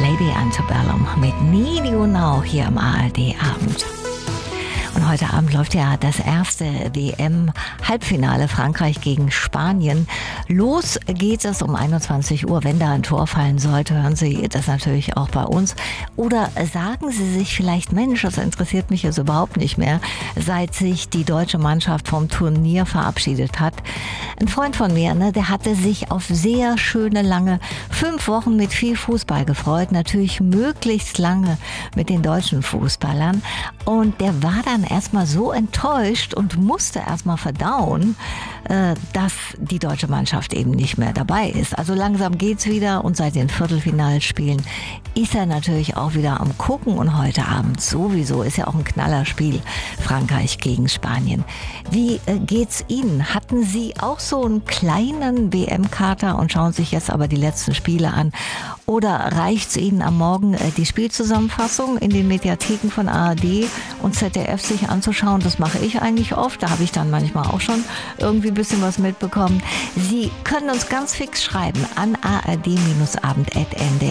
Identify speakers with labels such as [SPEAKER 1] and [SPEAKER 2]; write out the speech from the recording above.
[SPEAKER 1] Lady Antebellum mit Need You Now hier am ARD-Abend. Und heute Abend läuft ja das erste WM-Halbfinale Frankreich gegen Spanien. Los geht es um 21 Uhr. Wenn da ein Tor fallen sollte, hören Sie das natürlich auch bei uns. Oder sagen Sie sich vielleicht, Mensch, das interessiert mich jetzt überhaupt nicht mehr, seit sich die deutsche Mannschaft vom Turnier verabschiedet hat. Ein Freund von mir, der hatte sich auf sehr schöne, lange 5 Wochen mit viel Fußball gefreut. Natürlich möglichst lange mit den deutschen Fußballern. Und der war dann erstmal so enttäuscht und musste erstmal verdauen, dass die deutsche Mannschaft eben nicht mehr dabei ist. Also langsam geht's wieder und seit den Viertelfinalspielen ist er natürlich auch wieder am Gucken und heute Abend sowieso ist ja auch ein Knallerspiel, Frankreich gegen Spanien. Wie geht's Ihnen? Hatten Sie auch so einen kleinen WM-Kater und schauen sich jetzt aber die letzten Spiele an? Oder reicht's Ihnen am Morgen die Spielzusammenfassung in den Mediatheken von ARD und ZDF sich anzuschauen? Das mache ich eigentlich oft. Da habe ich dann manchmal auch schon irgendwie ein bisschen was mitbekommen. Sie können uns ganz fix schreiben an ard-abend@ndr